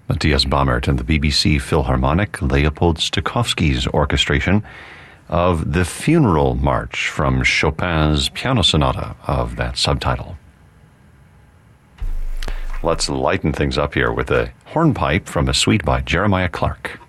Matthias Baumert and the BBC Philharmonic, Leopold Stokowski's orchestration of the Funeral March from Chopin's Piano Sonata of that subtitle. Let's lighten things up here with a hornpipe from a suite by Jeremiah Clark.